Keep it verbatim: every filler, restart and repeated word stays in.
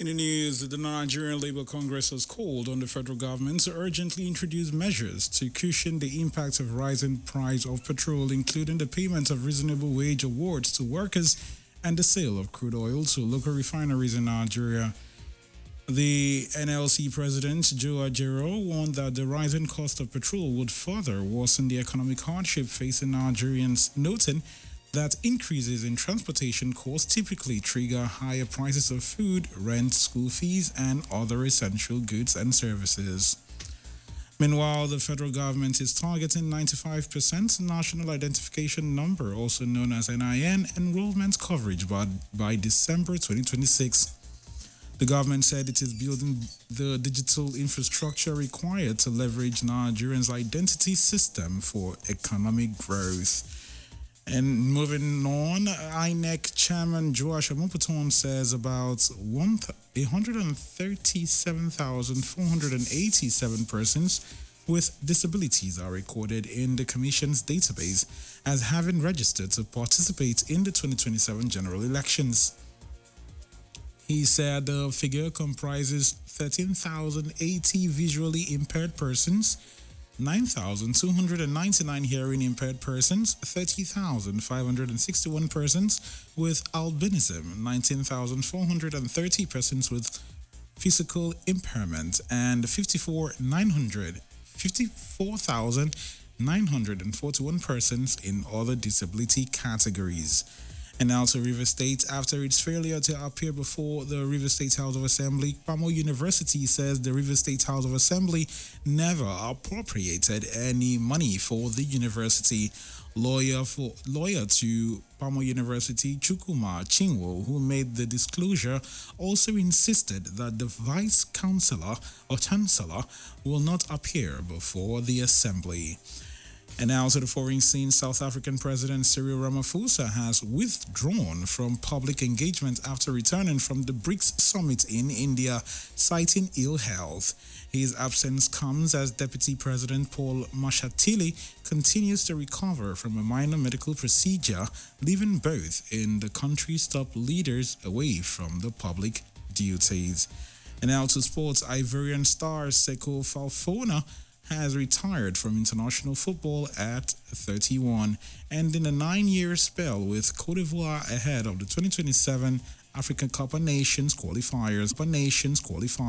In the news, the Nigerian Labour Congress has called on the federal government to urgently introduce measures to cushion the impact of rising price of petrol, including the payment of reasonable wage awards to workers and the sale of crude oil to local refineries in Nigeria. The N L C president, Joe Ajero, warned that the rising cost of petrol would further worsen the economic hardship facing Nigerians, noting that increases in transportation costs typically trigger higher prices of food, rent, school fees, and other essential goods and services. Meanwhile, the federal government is targeting ninety-five percent National Identification Number, also known as N I N, enrollment coverage by, by December twenty twenty-six. The government said it is building the digital infrastructure required to leverage Nigerians' identity system for economic growth. And moving on, I N E C Chairman Joash Amoputon says about one hundred thirty-seven thousand four hundred eighty-seven persons with disabilities are recorded in the Commission's database as having registered to participate in the twenty twenty-seven general elections. He said the figure comprises thirteen thousand eighty visually impaired persons, nine thousand two hundred ninety-nine hearing impaired persons, thirty thousand five hundred sixty-one persons with albinism, nineteen thousand four hundred thirty persons with physical impairment, and fifty-four thousand nine hundred forty-one persons in other disability categories. And now to Rivers State. After its failure to appear before the Rivers State House of Assembly, Pamo University says the Rivers State House of Assembly never appropriated any money for the university. Lawyer for lawyer to Pamo University, Chukuma Chinwo, who made the disclosure, also insisted that the vice chancellor or chancellor will not appear before the assembly. And now to the foreign scene. South African President Cyril Ramaphosa has withdrawn from public engagement after returning from the BRICS summit in India, citing ill health. His absence comes as Deputy President Paul Mashatile continues to recover from a minor medical procedure, leaving both in the country's top leaders away from the public duties. And now to sports. Ivorian star Seko Falfona has retired from international football at thirty-one, ending a nine-year spell with Cote d'Ivoire ahead of the twenty twenty-seven African Cup of Nations qualifiers. Cup of Nations qualifiers.